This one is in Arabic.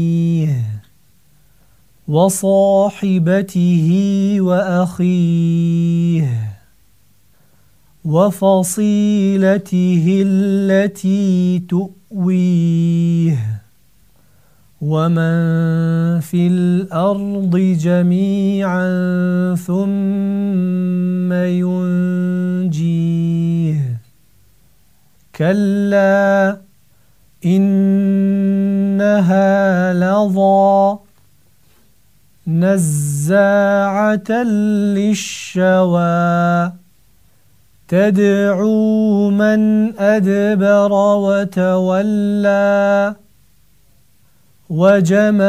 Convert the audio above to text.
وصاحبته وأخيه وفصيلته التي تؤويه ومن في الأرض جميعا ثم ينجيه كلا إنها لظى نزاعة للشوى تدعو من أدبر وتولى وجمع